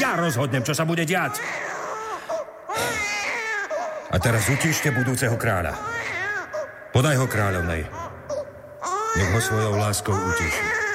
Ja rozhodnem, čo sa bude diať. A teraz utište budúceho kráľa. Podaj ho kráľovnej. Nech ho svojou láskou utíši.